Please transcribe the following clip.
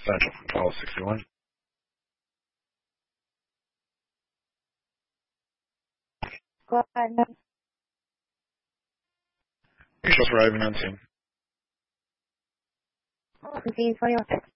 Central from 1261. Go ahead. Vehicles arriving on scene. Proceed for your fix.